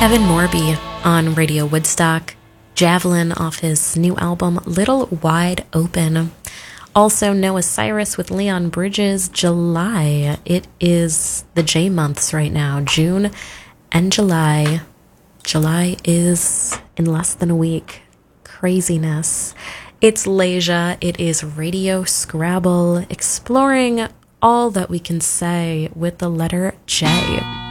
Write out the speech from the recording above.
Evan Morby on Radio Woodstock, Javelin off his new album Little Wide Open. Also Noah Cyrus with Leon Bridges, July. It is the J months right now, June and July. July is in less than a week. Craziness. It's Leisure. It is Radio Scrabble, exploring all that we can say with the letter J.